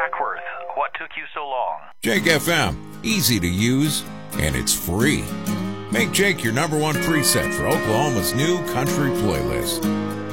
Hackworth. What took you so long? Jake FM, easy to use, and it's free. Make Jake your #1 preset for Oklahoma's new country playlist.